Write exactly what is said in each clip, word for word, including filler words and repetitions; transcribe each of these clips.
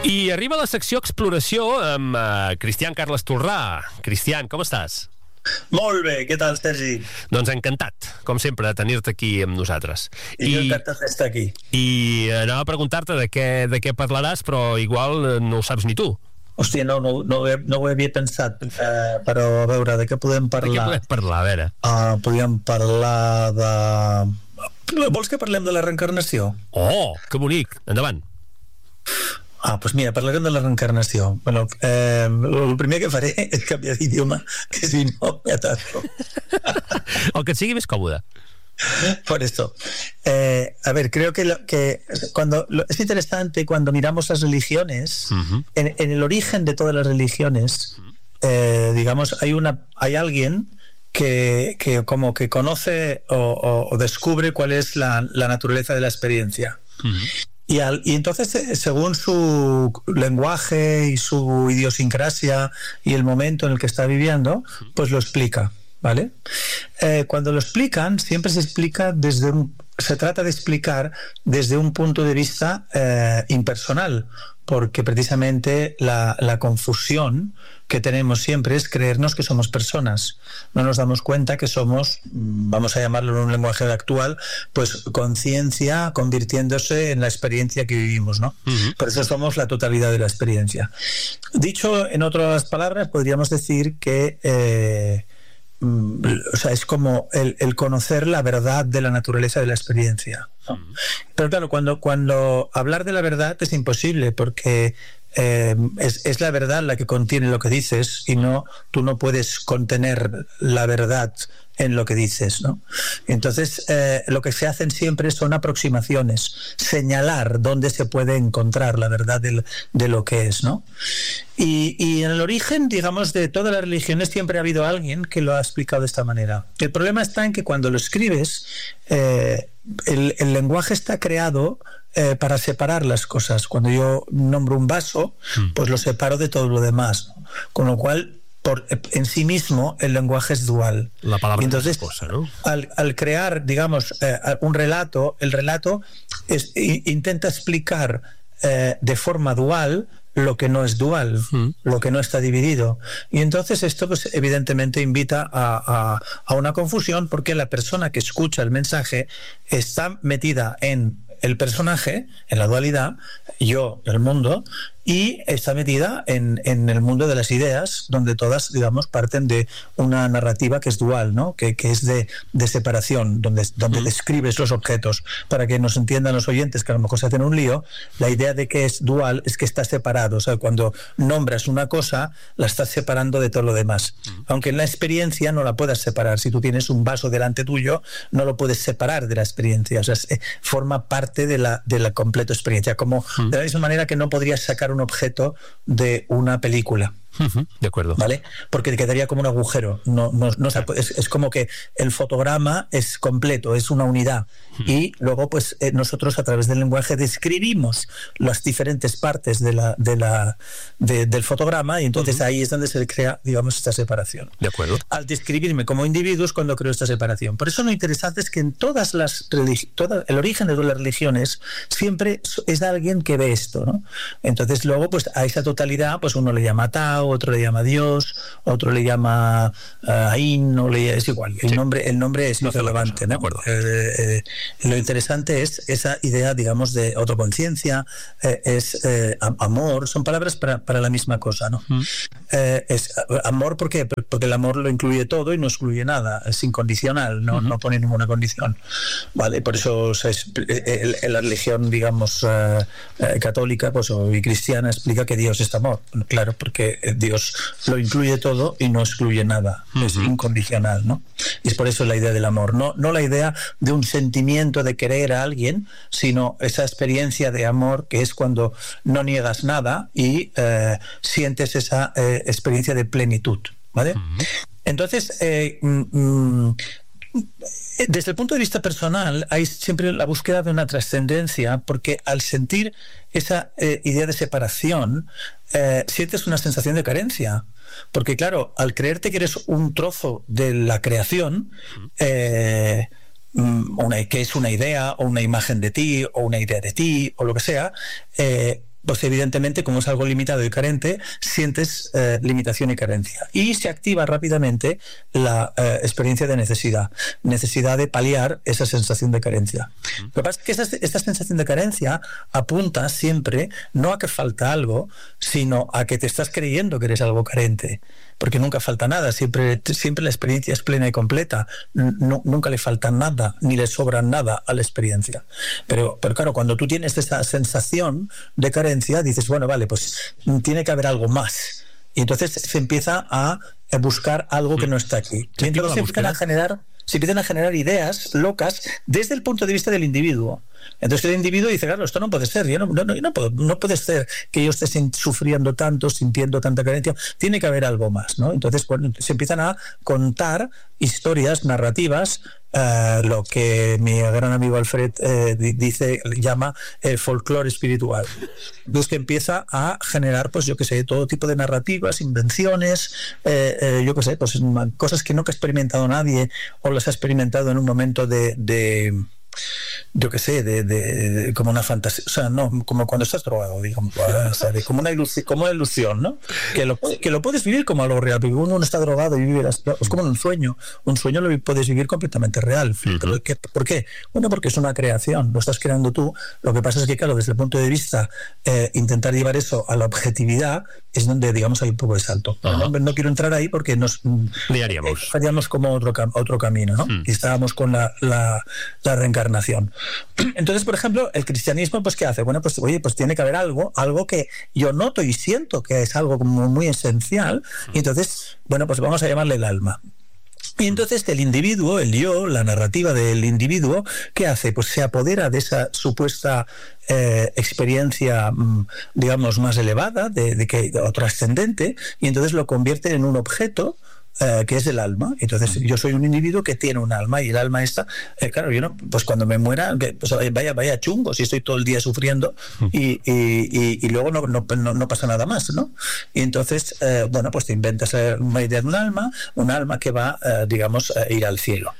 I arriba la secció Exploració amb uh, Cristian Carles Tolrà. Cristian, com estàs? Molt bé, què tal, Sergi? Doncs encantat, com sempre, de tenir-te aquí amb nosaltres. I, I jo encantat d'estar aquí. I anava a preguntar-te de què, de què parlaràs, però igual no ho saps ni tu. Hòstia, no, no, no, ho, no ho havia pensat, eh, però a veure, de què podem parlar? De què podem parlar, a veure? Uh, podríem parlar de... Vols que parlem de la reencarnació? Oh, que bonic, endavant. Ah, doncs mira, parlarem de la reencarnació. Bueno, eh, el primer que faré és canviar d'idioma, que si no me atasco. El que et sigui més còmode. Por eso. Eh, a ver, creo que, lo, que cuando lo, es interesante cuando miramos las religiones, uh-huh. en, en el origen de todas las religiones, uh-huh. eh, digamos, hay una, hay alguien que, que como que conoce o, o, o descubre cuál es la, la naturaleza de la experiencia. Uh-huh. Y, al, y entonces, según su lenguaje y su idiosincrasia y el momento en el que está viviendo, pues lo explica, ¿vale? Eh, cuando lo explican, siempre se explica desde un, se trata de explicar desde un punto de vista eh, impersonal, porque precisamente la, la confusión que tenemos siempre es creernos que somos personas. No nos damos cuenta que somos, vamos a llamarlo en un lenguaje actual, pues conciencia convirtiéndose en la experiencia que vivimos, ¿no? Uh-huh. Por eso somos la totalidad de la experiencia. Dicho en otras palabras, podríamos decir que eh, o sea, es como el, el conocer la verdad de la naturaleza de la experiencia, ¿no? Uh-huh. Pero claro, cuando, cuando hablar de la verdad es imposible, porque eh, es, es la verdad la que contiene lo que dices, y no, tú no puedes contener la verdad en lo que dices, ¿no? Entonces, eh, lo que se hacen siempre son aproximaciones, señalar dónde se puede encontrar la verdad de, de lo que es, ¿no? Y, y en el origen, digamos, de todas las religiones siempre ha habido alguien que lo ha explicado de esta manera. El problema está en que cuando lo escribes, eh, el, el lenguaje está creado eh, para separar las cosas. Cuando yo nombro un vaso, pues lo separo de todo lo demás, ¿no? Con lo cual, por, en sí mismo el lenguaje es dual. La palabra entonces, es cosa, ¿no? Al, al crear, digamos, eh, un relato, el relato es, i, intenta explicar eh, de forma dual lo que no es dual, mm. lo que no está dividido. Y entonces esto, pues, evidentemente invita a, a, a una confusión, porque la persona que escucha el mensaje está metida en el personaje, en la dualidad, yo, el mundo, y está metida en, en el mundo de las ideas, donde todas, digamos, parten de una narrativa que es dual, ¿no? Que, que es de, de separación, donde, donde mm. describes los objetos. Para que nos entiendan los oyentes, que a lo mejor se hacen un lío, la idea de que es dual es que está separado. O sea, cuando nombras una cosa, la estás separando de todo lo demás. Mm. Aunque en la experiencia no la puedas separar. Si tú tienes un vaso delante tuyo, no lo puedes separar de la experiencia. O sea, es, forma parte de la, de la completa experiencia. Como mm. de la misma manera que no podrías sacar un objeto de una película. Uh-huh, de acuerdo. ¿Vale? Porque quedaría como un agujero. No, no, no claro. es, es como que el fotograma es completo, es una unidad. Uh-huh. Y luego, pues, eh, nosotros a través del lenguaje describimos las diferentes partes de la, de la, de, del fotograma, y entonces uh-huh. ahí es donde se crea, digamos, esta separación. De acuerdo. Al describirme como individuo es cuando creo esta separación. Por eso lo interesante es que en todas las religiones, toda, el origen de todas las religiones siempre es alguien que ve esto, ¿no? Entonces luego, pues, a esa totalidad, pues uno le llama Tao, otro le llama Dios, otro le llama uh, Ain, o le, es igual, el, sí. nombre, el nombre es no irrelevante, ¿no? Eh, eh, lo interesante es esa idea, digamos, de autoconciencia, eh, es eh, amor, son palabras para, para la misma cosa, ¿no? Mm. Eh, es amor, ¿por qué? Porque el amor lo incluye todo y no excluye nada, es incondicional, no, mm-hmm. no pone ninguna condición, ¿vale? Por eso, o sea, es, eh, eh, la religión, digamos, eh, eh, católica, pues, o y cristiana, explica que Dios es amor, claro, porque Dios lo incluye todo y no excluye nada, uh-huh. es incondicional, ¿no? Y es por eso la idea del amor, no, no la idea de un sentimiento de querer a alguien, sino esa experiencia de amor que es cuando no niegas nada y eh, sientes esa eh, experiencia de plenitud, ¿vale? Uh-huh. Entonces, eh, mm, desde el punto de vista personal hay siempre la búsqueda de una trascendencia, porque al sentir esa eh, idea de separación eh, sientes una sensación de carencia, porque claro, al creerte que eres un trozo de la creación, eh, una, que es una idea o una imagen de ti o una idea de ti o lo que sea, eh, pues evidentemente, como es algo limitado y carente, sientes eh, limitación y carencia. Y se activa rápidamente la eh, experiencia de necesidad, necesidad de paliar esa sensación de carencia. Uh-huh. Lo que pasa es que esta, esta sensación de carencia apunta siempre no a que falta algo, sino a que te estás creyendo que eres algo carente. Porque nunca falta nada, siempre, siempre la experiencia es plena y completa, no, nunca le falta nada, ni le sobra nada a la experiencia. Pero, pero claro, cuando tú tienes esa sensación de carencia, dices, bueno, vale, pues tiene que haber algo más. Y entonces se empieza a buscar algo que no está aquí. Y entonces se empiezan a generar, se empiezan a generar ideas locas desde el punto de vista del individuo. Entonces el individuo dice, claro, esto no puede ser, yo no, no, no, puedo, no puede ser que yo esté sin, sufriendo tanto, sintiendo tanta carencia, tiene que haber algo más, ¿no? Entonces bueno, se empiezan a contar historias, narrativas, uh, lo que mi gran amigo Alfred eh, dice, llama el folclore espiritual. Entonces que empieza a generar, pues yo qué sé, todo tipo de narrativas, invenciones, eh, eh, yo qué sé, pues cosas que nunca ha experimentado nadie o las ha experimentado en un momento de... de yo qué sé, de, de, de, como una fantasía, o sea, no, como cuando estás drogado, digamos, o sea, de, como una ilusión, como una ilusión, ¿no? Que lo, que lo puedes vivir como algo real, porque uno no está drogado y vive, las, es como un sueño, un sueño lo puedes vivir completamente real. Uh-huh. ¿Por qué? ¿Por qué? Bueno, porque es una creación, lo estás creando tú. Lo que pasa es que, claro, desde el punto de vista eh, intentar llevar eso a la objetividad es donde, digamos, hay un poco de salto. Uh-huh. No, no quiero entrar ahí porque nos liaríamos, faríamos como otro, otro camino, ¿no? Uh-huh. Y estábamos con la, la, la reencarnación. Entonces, por ejemplo, el cristianismo, pues, ¿qué hace? Bueno, pues, oye, pues tiene que haber algo, algo que yo noto y siento que es algo como muy esencial, y entonces, bueno, pues vamos a llamarle el alma. Y entonces el individuo, el yo, la narrativa del individuo, ¿qué hace? Pues se apodera de esa supuesta eh, experiencia, digamos, más elevada, de, de que, o trascendente, y entonces lo convierte en un objeto, Uh, que es el alma. Entonces yo soy un individuo que tiene un alma, y el alma esta, eh, claro, yo no, pues cuando me muera, que, pues, vaya vaya chungo si estoy todo el día sufriendo y, y, y, y luego no, no, no, no pasa nada más, ¿no? Y entonces, eh, bueno, pues te inventas una idea de un alma, un alma que va, eh, digamos, a ir al cielo.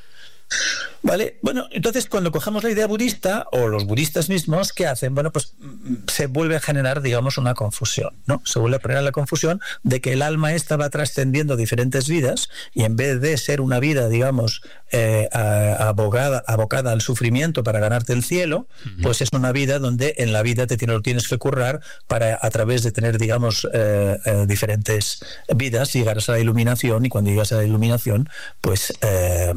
Vale, bueno, entonces cuando cogemos la idea budista, o los budistas mismos, ¿qué hacen? Bueno, pues se vuelve a generar, digamos, una confusión, ¿no? Se vuelve a poner la confusión de que el alma esta va trascendiendo diferentes vidas, y en vez de ser una vida, digamos, eh, abogada, abocada al sufrimiento para ganarte el cielo, uh-huh. pues es una vida donde en la vida te tiene, lo tienes que currar para, a través de tener, digamos, eh, eh, diferentes vidas, llegarás a la iluminación, y cuando llegas a la iluminación, pues... Eh,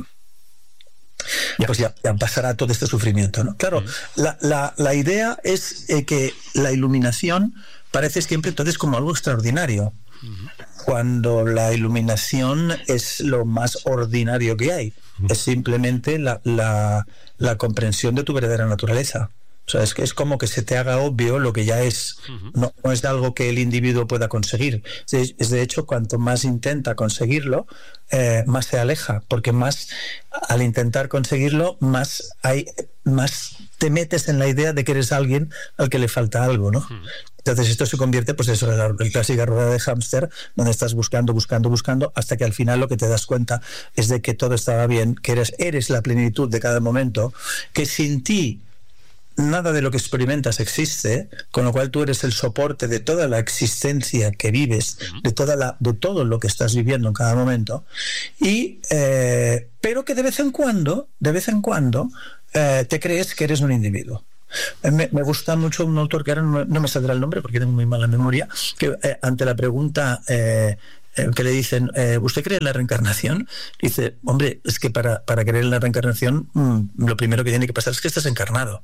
pues ya, ya pasará todo este sufrimiento, ¿no? Claro, uh-huh. la, la, la idea es eh, que la iluminación parece siempre entonces como algo extraordinario, uh-huh. cuando la iluminación es lo más ordinario que hay. Uh-huh. Es simplemente la, la, la comprensión de tu verdadera naturaleza. O sea, es que es como que se te haga obvio lo que ya es. Uh-huh. no, no es algo que el individuo pueda conseguir. Es, es de hecho, cuanto más intenta conseguirlo, eh, más se aleja, porque más al intentar conseguirlo, más hay, más te metes en la idea de que eres alguien al que le falta algo, ¿no? Uh-huh. Entonces esto se convierte, pues eso, en la, la clásica rueda de hámster, donde estás buscando, buscando, buscando, hasta que al final lo que te das cuenta es de que todo estaba bien, que eres, eres la plenitud de cada momento, que sin ti nada de lo que experimentas existe, con lo cual tú eres el soporte de toda la existencia que vives, de toda la, de todo lo que estás viviendo en cada momento, y eh, pero que de vez en cuando, de vez en cuando, eh, te crees que eres un individuo. Me, me gusta mucho un autor que ahora no, no me saldrá el nombre porque tengo muy mala memoria, que eh, ante la pregunta eh, que le dicen, eh, ¿usted cree en la reencarnación? Dice, hombre, es que para, para creer en la reencarnación mmm, lo primero que tiene que pasar es que estás encarnado.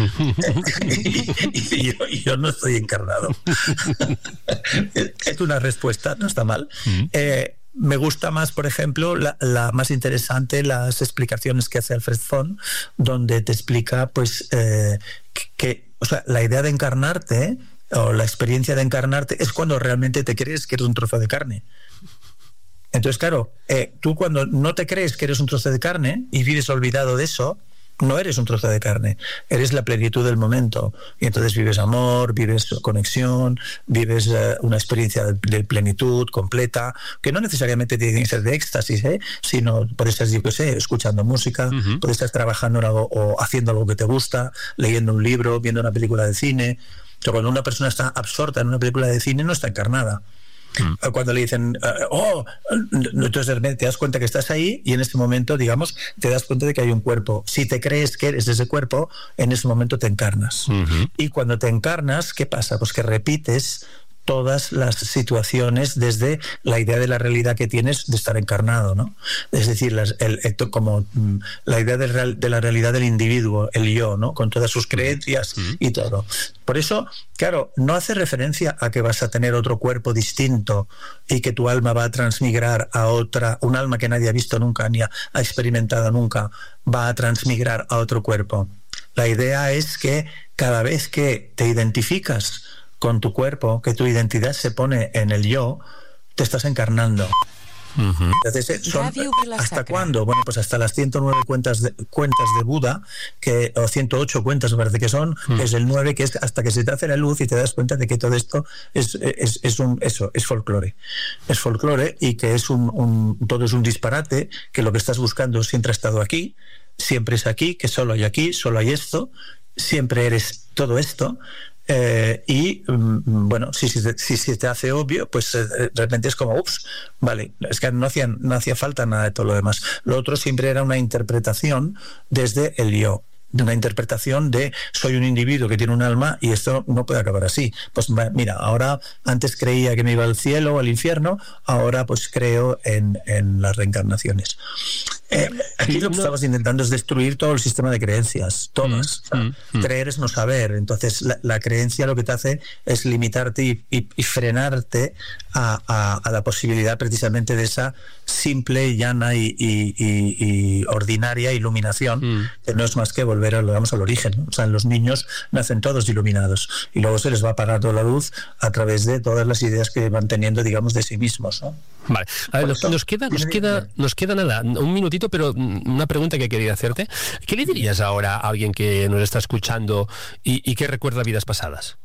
y, y, yo, y yo no estoy encarnado. Es una respuesta, no está mal. Eh, me gusta más, por ejemplo, la, la más interesante, las explicaciones que hace Alfred Fon, donde te explica, pues, eh, que, que, o sea, la idea de encarnarte, o la experiencia de encarnarte, es cuando realmente te crees que eres un trozo de carne. Entonces, claro, eh, tú cuando no te crees que eres un trozo de carne y vives olvidado de eso, no eres un trozo de carne, eres la plenitud del momento. Y entonces vives amor, vives conexión, vives eh, una experiencia de, de plenitud completa, que no necesariamente tiene que ser de éxtasis, ¿eh? Sino puedes estar, yo qué sé, escuchando música, uh-huh. puedes estar trabajando en algo o haciendo algo que te gusta, leyendo un libro, viendo una película de cine. O sea, cuando una persona está absorta en una película de cine, no está encarnada. Mm. Cuando le dicen, oh, entonces de repente te das cuenta que estás ahí y en este momento, digamos, te das cuenta de que hay un cuerpo. Si te crees que eres ese cuerpo, en ese momento te encarnas. Uh-huh. Y cuando te encarnas, ¿qué pasa? Pues que repites todas las situaciones desde la idea de la realidad que tienes de estar encarnado, ¿no? Es decir, las, el, el, como mm, la idea de, real, de la realidad del individuo, el yo, ¿no? Con todas sus creencias uh-huh. y todo. Por eso, claro, no hace referencia a que vas a tener otro cuerpo distinto y que tu alma va a transmigrar a otra, un alma que nadie ha visto nunca ni ha, ha experimentado nunca, va a transmigrar a otro cuerpo. La idea es que cada vez que te identificas con tu cuerpo, que tu identidad se pone en el yo, te estás encarnando. Uh-huh. Entonces, son, ¿hasta cuándo? Bueno, pues hasta las ciento nueve cuentas de, cuentas de Buda, que, o ciento ocho cuentas me parece que son, uh-huh. es el nueve, que es hasta que se te hace la luz y te das cuenta de que todo esto es, es, es un eso, es folclore. Es folclore y que es un, un todo es un disparate, que lo que estás buscando siempre ha estado aquí, siempre es aquí, que solo hay aquí, solo hay esto, siempre eres todo esto. Eh, y bueno, si, si, si, si te hace obvio, pues eh, de repente es como, ups, vale, es que no hacía, no hacía falta nada de todo lo demás. Lo otro siempre era una interpretación desde el yo, de una interpretación de soy un individuo que tiene un alma y esto no puede acabar así. Pues mira, ahora antes creía que me iba al cielo o al infierno, ahora pues creo en, en las reencarnaciones. Eh, aquí lo que estamos intentando es destruir todo el sistema de creencias, todas. Mm, o sea, mm, mm. Creer es no saber. Entonces la, la creencia lo que te hace es limitarte y, y, y frenarte a, a, a la posibilidad precisamente de esa simple, llana y, y, y, y ordinaria iluminación, mm. que no es más que volver a, digamos, al origen, ¿no? O sea, los niños nacen todos iluminados y luego se les va apagando la luz a través de todas las ideas que van teniendo, digamos, de sí mismos, ¿no? Vale, a ver, nos, nos queda, nos queda, nos queda nada, un minutito, pero una pregunta que quería hacerte. ¿Qué le dirías ahora a alguien que nos está escuchando y, y que recuerda vidas pasadas?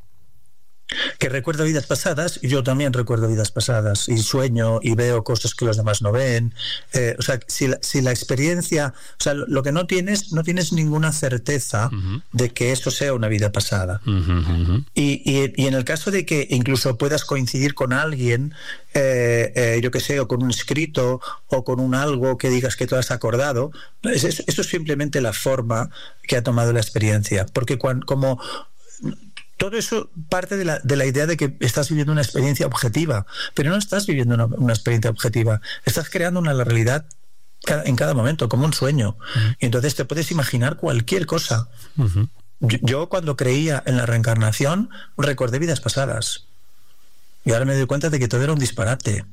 Que recuerdo vidas pasadas, yo también recuerdo vidas pasadas y sueño y veo cosas que los demás no ven. Eh, o sea, si la, si la experiencia, o sea, lo, lo que no tienes, no tienes ninguna certeza uh-huh. de que eso sea una vida pasada. Uh-huh, uh-huh. Y, y, y en el caso de que incluso puedas coincidir con alguien, eh, eh, yo que sé, o con un escrito o con un algo que digas que tú has acordado, eso, eso es simplemente la forma que ha tomado la experiencia. Porque cuando, como todo eso parte de la, de la idea de que estás viviendo una experiencia objetiva, pero no estás viviendo una, una experiencia objetiva, estás creando una realidad cada, en cada momento, como un sueño. Uh-huh. Y entonces te puedes imaginar cualquier cosa. Uh-huh. Yo, yo cuando creía en la reencarnación recordé vidas pasadas y ahora me doy cuenta de que todo era un disparate.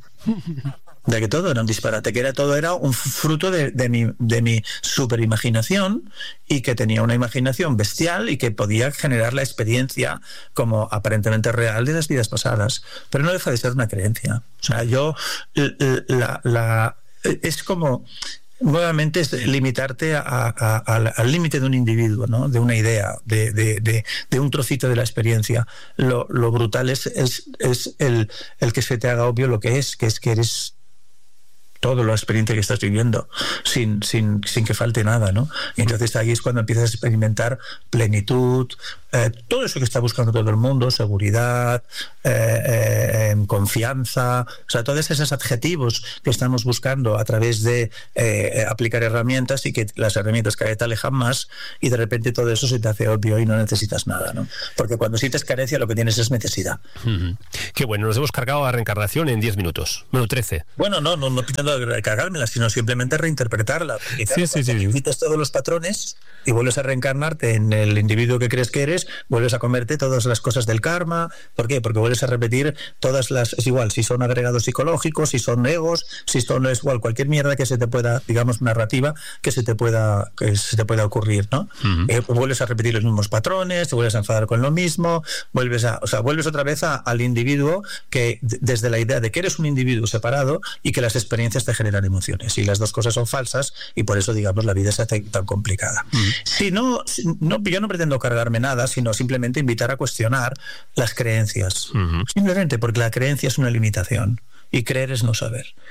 De que todo era un disparate, que era todo era un fruto de, de mi de mi superimaginación y que tenía una imaginación bestial y que podía generar la experiencia como aparentemente real de las vidas pasadas, pero no deja de ser una creencia. O sea, yo la, la es como nuevamente es limitarte a, a, a, al límite de un individuo, ¿no? De una idea, de, de, de, de un trocito de la experiencia. Lo, lo brutal es, es, es el, el que se te haga obvio lo que es, que es que eres toda la experiencia que estás viviendo, sin, sin, sin que falte nada, ¿no? Y entonces ahí es cuando empiezas a experimentar plenitud, eh, todo eso que está buscando todo el mundo, seguridad, eh, eh, confianza, o sea, todos esos adjetivos que estamos buscando a través de eh, aplicar herramientas y que las herramientas cada vez te alejan más y de repente todo eso se te hace obvio y no necesitas nada, ¿no? Porque cuando sientes carencia lo que tienes es necesidad. Uh-huh. Qué bueno, nos hemos cargado la reencarnación en diez minutos, bueno, trece. Bueno, no, no, no pitando recargármela, sino simplemente reinterpretarla. Y claro, sí, sí, sí. Quitas todos los patrones y vuelves a reencarnarte en el individuo que crees que eres, vuelves a comerte todas las cosas del karma. ¿Por qué? Porque vuelves a repetir todas las... Es igual, si son agregados psicológicos, si son egos, si son es igual, cualquier mierda que se te pueda, digamos, narrativa que se te pueda, que se te pueda ocurrir, ¿no? Uh-huh. Eh, vuelves a repetir los mismos patrones, te vuelves a enfadar con lo mismo, vuelves a... O sea, vuelves otra vez a, al individuo que desde la idea de que eres un individuo separado y que las experiencias te generan emociones. Y las dos cosas son falsas y por eso, digamos, la vida se hace tan complicada. Uh-huh. Si no, no, yo no pretendo cargarme nada, sino simplemente invitar a cuestionar las creencias. Uh-huh. Simplemente porque la creencia es una limitación y creer es no saber.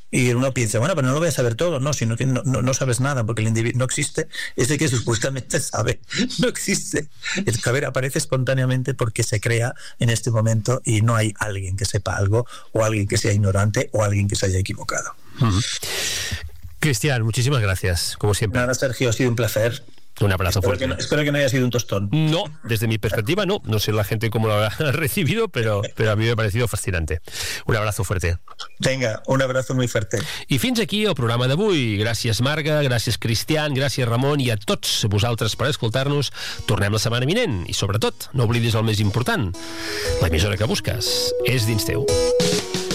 Y uno piensa, bueno, pero no lo voy a saber todo. No, si no, no, no sabes nada, porque el individuo no existe, es de que supuestamente sabe. No existe. El saber aparece espontáneamente porque se crea en este momento y no hay alguien que sepa algo, o alguien que sea ignorante, o alguien que se haya equivocado. Uh-huh. Cristian, muchísimas gracias, como siempre. Nada, Sergio, ha sido un placer. Un abrazo espero fuerte. Que no, espero que no haya sido un tostón. No, desde mi perspectiva no. No sé la gente cómo lo habrá recibido, pero, pero a mi me ha parecido fascinante. Un abrazo fuerte. Venga, un abrazo muy fuerte. I fins aquí el programa d'avui. Gràcies, Marga, gràcies, Cristian, gràcies, Ramon, i a tots vosaltres per escoltar-nos. Tornem la setmana vinent. I, sobretot, no oblidis el més important. L'emissora que busques és dins teu.